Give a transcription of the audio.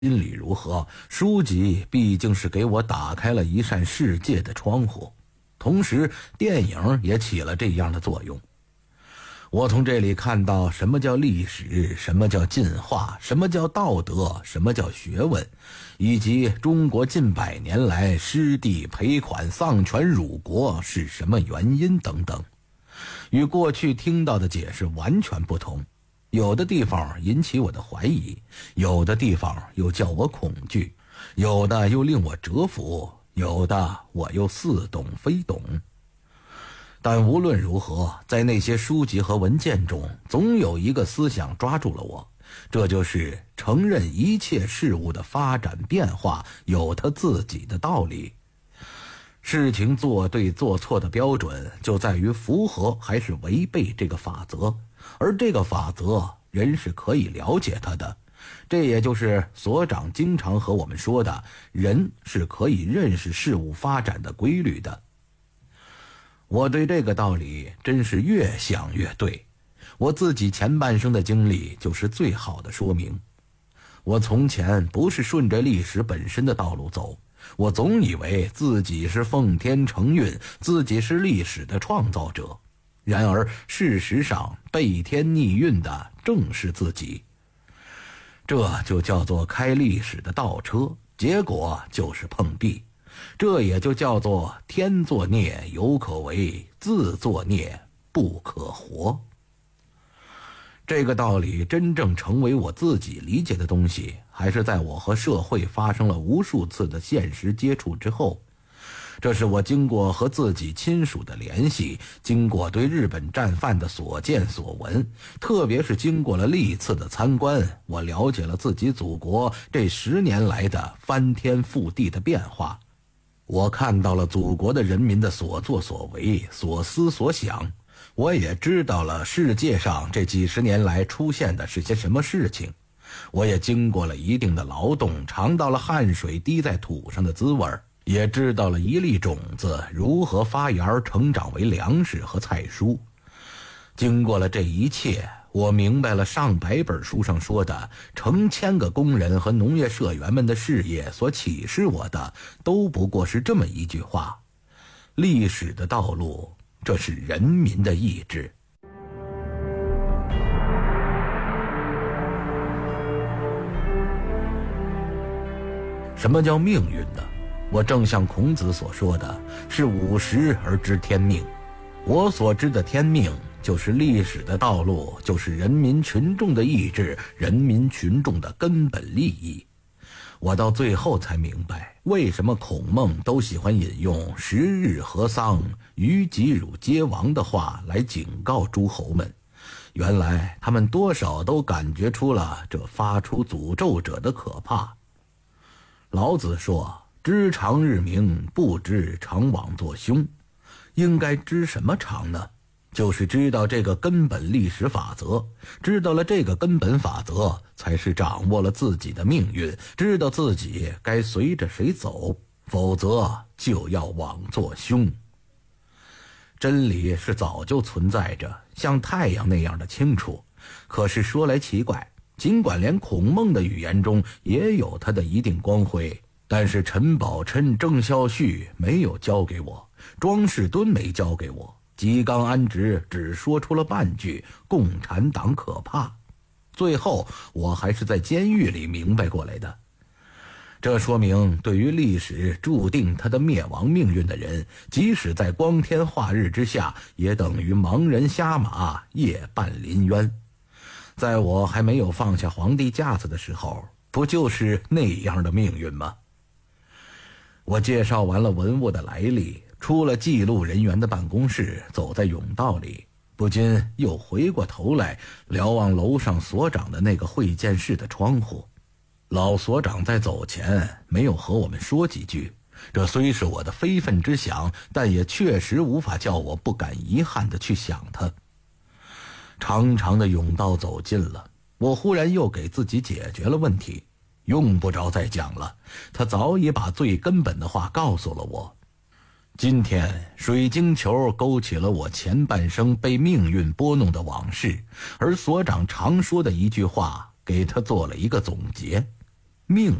心里如何，书籍毕竟是给我打开了一扇世界的窗户，同时电影也起了这样的作用。我从这里看到什么叫历史，什么叫进化，什么叫道德，什么叫学问，以及中国近100年来失地赔款丧权辱国是什么原因等等，与过去听到的解释完全不同。有的地方引起我的怀疑，有的地方又叫我恐惧，有的又令我折服，有的我又似懂非懂。但无论如何，在那些书籍和文件中，总有一个思想抓住了我，这就是承认一切事物的发展变化有它自己的道理。事情做对做错的标准就在于符合还是违背这个法则，而这个法则人是可以了解它的，这也就是所长经常和我们说的，人是可以认识事物发展的规律的。我对这个道理真是越想越对，我自己前半生的经历就是最好的说明。我从前不是顺着历史本身的道路走，我总以为自己是奉天承运，自己是历史的创造者，然而事实上背天逆运的正是自己。这就叫做开历史的倒车，结果就是碰壁。这也就叫做天作孽犹可为，自作孽不可活。这个道理真正成为我自己理解的东西，还是在我和社会发生了无数次的现实接触之后。这是我经过和自己亲属的联系，经过对日本战犯的所见所闻，特别是经过了历次的参观，我了解了自己祖国这10年来的翻天覆地的变化。我看到了祖国的人民的所作所为，所思所想，我也知道了世界上这几十年来出现的是些什么事情。我也经过了一定的劳动，尝到了汗水滴在土上的滋味，也知道了一粒种子如何发芽成长为粮食和菜蔬。经过了这一切，我明白了上百本书上说的，成千个工人和农业社员们的事业所启示我的，都不过是这么一句话：历史的道路，这是人民的意志。什么叫命运呢？我正像孔子所说的，是50而知天命。我所知的天命，就是历史的道路，就是人民群众的意志，人民群众的根本利益。我到最后才明白，为什么孔孟都喜欢引用“时日何丧，于己汝皆亡”的话来警告诸侯们。原来他们多少都感觉出了这发出诅咒者的可怕。老子说：“知常日明，不知常枉作凶。”应该知什么常呢？就是知道这个根本历史法则，知道了这个根本法则，才是掌握了自己的命运，知道自己该随着谁走，否则就要枉作凶。真理是早就存在着，像太阳那样的清楚。可是说来奇怪，尽管连孔孟的语言中也有它的一定光辉，但是陈宝琛、郑孝胥没有教给我，庄士敦没教给我，吉冈安直只说出了半句共产党可怕。最后我还是在监狱里明白过来的。这说明对于历史注定他的灭亡命运的人，即使在光天化日之下，也等于盲人瞎马，夜半临渊。在我还没有放下皇帝架子的时候，不就是那样的命运吗？我介绍完了文物的来历，出了记录人员的办公室，走在甬道里，不禁又回过头来瞭望楼上所长的那个会见室的窗户。老所长在走前没有和我们说几句，这虽是我的非分之想，但也确实无法叫我不感遗憾地去想他。长长的甬道走近了，我忽然又给自己解决了问题，用不着再讲了，他早已把最根本的话告诉了我。今天水晶球勾起了我前半生被命运拨弄的往事，而所长常说的一句话给他做了一个总结： 命